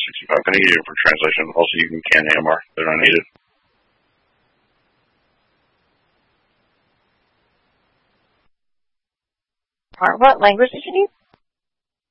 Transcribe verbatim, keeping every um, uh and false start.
sixty-five. Can I get you for translation? Also, you can can A M R. They're not needed. What language did you need?